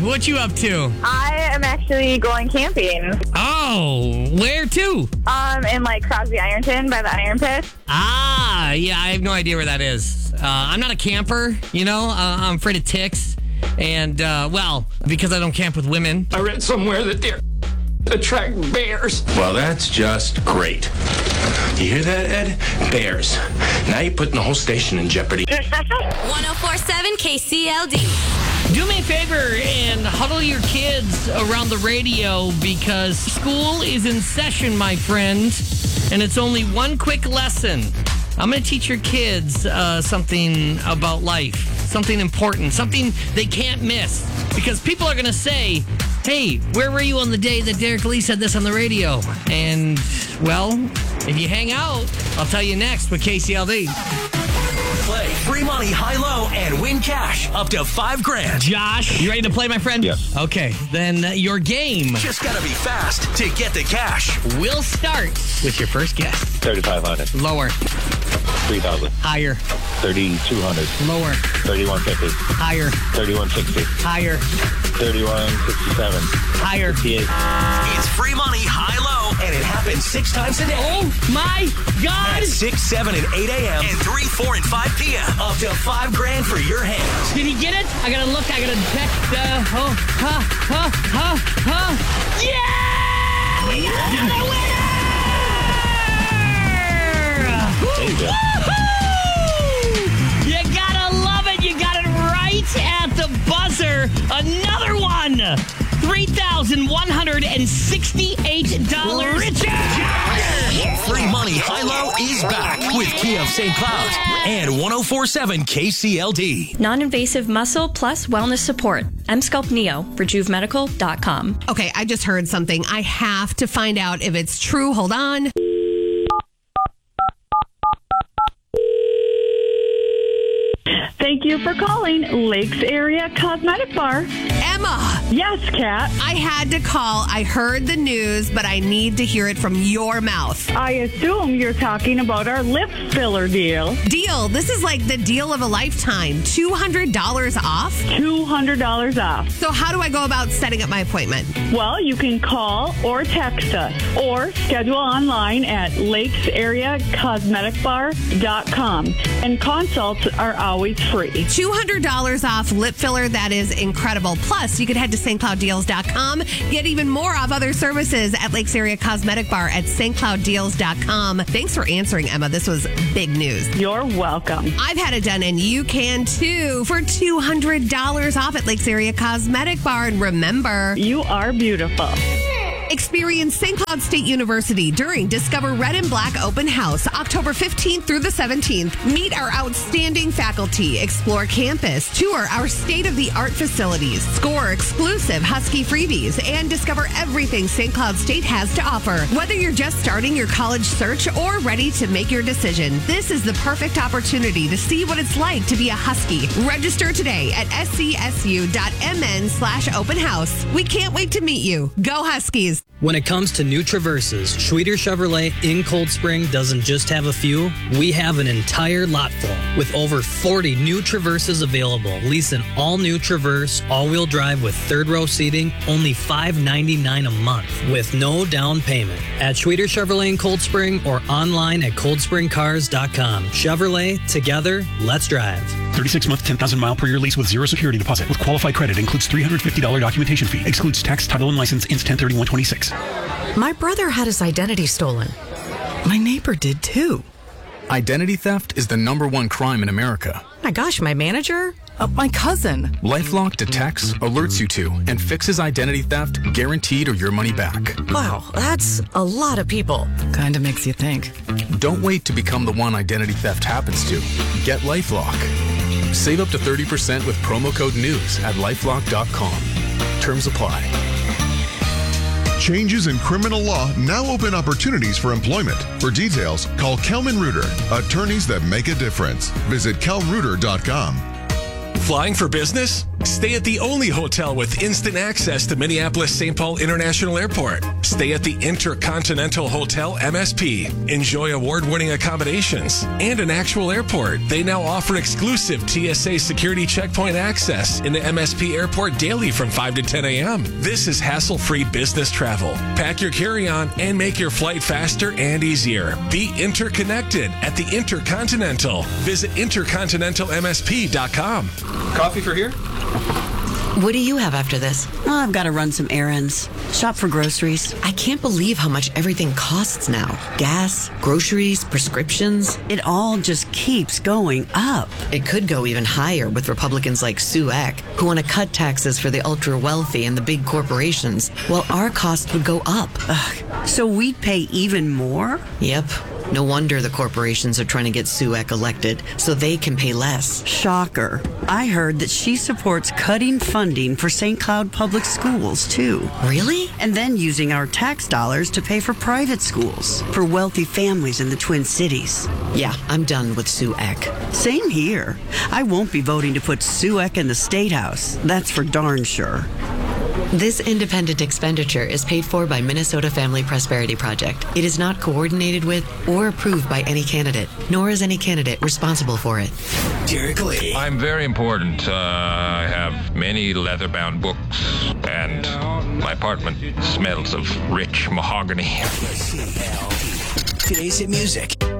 what you up to? I am actually going camping. Oh, where to? In like Crosby Ironton by the Iron Pit. Ah, yeah, I have no idea where that is. I'm not a camper, you know. I'm afraid of ticks. And, because I don't camp with women. I read somewhere that they attract bears. Well, that's just great. You hear that, Ed? Bears. Now you're putting the whole station in jeopardy. 104.7 KCLD. Do me a favor and huddle your kids around the radio because school is in session, my friend, and it's only one quick lesson. I'm going to teach your kids something about life, something important, something they can't miss. Because people are going to say, hey, where were you on the day that Derek Lee said this on the radio? And, well, if you hang out, I'll tell you next with KCLD. Play free money, high-low, and win cash up to $5,000. Josh, you ready to play, my friend? Yes. Okay, then your game Just gotta be fast to get the cash. will start with your first guess. 3,500. Lower, 3,000. higher, 3,200. lower, 3,150. higher, 3,160. higher, 3,167. higher. 58. It's free money, high-low, and it happens 6 times a day. Oh, my God! At 6, 7, and 8 a.m. and 3, 4, and 5 p.m. Up to $5,000 for your hands. Did he get it? I gotta look, I gotta check. Yeah! We got the winner! There you go. Woo-hoo! You gotta love it. You got it right at the buzzer. Another one. $3,168. Richard! Free money, high-low is back with Kia of St. Cloud and 104.7 KCLD. Non-invasive muscle plus wellness support. Emsculpt Neo. RejuveMedical.com. Okay, I just heard something. I have to find out if it's true. Hold on. Thank you for calling Lakes Area Cosmetic Bar. Emma, Yes, Kat. I had to call. I heard the news, but I need to hear it from your mouth. I assume you're talking about our lip filler deal. Deal. This is like the deal of a lifetime. $200 off? $200 off. So how do I go about setting up my appointment? Well, you can call or text us or schedule online at lakesareacosmeticbar.com. And consults are always free. $200 off lip filler. That is incredible. Plus, you can head to stclouddeals.com. Get even more of other services at Lakes Area Cosmetic Bar at stclouddeals.com. Thanks for answering, Emma. This was big news. You're welcome. I've had it done, and you can too for $200 off at Lakes Area Cosmetic Bar. And remember, You are beautiful. experience St. Cloud State University during Discover Red and Black Open House, October 15th through the 17th. Meet our outstanding faculty, explore campus, tour our state-of-the-art facilities, score exclusive Husky freebies, and discover everything St. Cloud State has to offer. Whether you're just starting your college search or ready to make your decision, this is the perfect opportunity to see what it's like to be a Husky. Register today at scsu.mn/open house. We can't wait to meet you. Go Huskies. When it comes to new Traverses, Schweder Chevrolet in Cold Spring doesn't just have a few. We have an entire lot full with over 40 new Traverses available. Lease an all-new Traverse, all-wheel drive with third-row seating, only $599 a month with no down payment. At Schweder Chevrolet in Cold Spring or online at coldspringcars.com. Chevrolet, together, let's drive. 36-month, 10,000-mile per year lease with zero security deposit. With qualified credit. Includes $350 documentation fee. Excludes tax, title, and license. Ends 10/31/26. My brother had his identity stolen. My neighbor did too. Identity theft is the #1 crime in America. My gosh, my manager? My cousin. LifeLock detects, alerts you to, and fixes identity theft guaranteed or your money back. Wow, that's a lot of people. Kinda makes you think. Don't wait to become the one identity theft happens to. Get LifeLock. Save up to 30% with promo code NEWS at lifelock.com. Terms apply. Changes in criminal law now open opportunities for employment. For details, call Kelman Reuter, attorneys that make a difference. Visit kelreuter.com. Applying for business? Stay at the only hotel with instant access to Minneapolis-St. Paul International Airport. Stay at the Intercontinental Hotel MSP. Enjoy award-winning accommodations and an actual airport. They now offer exclusive TSA security checkpoint access into MSP Airport daily from 5 to 10 a.m. This is hassle-free business travel. Pack your carry-on and make your flight faster and easier. Be interconnected at the Intercontinental. Visit intercontinentalmsp.com. Coffee for here? What do you have after this? Well, I've got to run some errands, shop for groceries. I can't believe how much everything costs now. Gas, groceries, prescriptions. It all just keeps going up. It could go even higher with Republicans like Sue Eck, who want to cut taxes for the ultra-wealthy and the big corporations, while our cost would go up. Ugh, so we'd pay even more? Yep. No wonder the corporations are trying to get Sue Eck elected so they can pay less. Shocker. I heard that she supports cutting funding for St. Cloud Public Schools, too. Really? And then using our tax dollars to pay for private schools for wealthy families in the Twin Cities. Yeah, I'm done with Sue Eck. Same here. I won't be voting to put Sue Eck in the State House. That's for darn sure. This independent expenditure is paid for by Minnesota Family Prosperity Project. It is not coordinated with or approved by any candidate, nor is any candidate responsible for it. Derek Lee. I'm very important. I have many leather-bound books, and my apartment smells of rich mahogany. Today's hit music.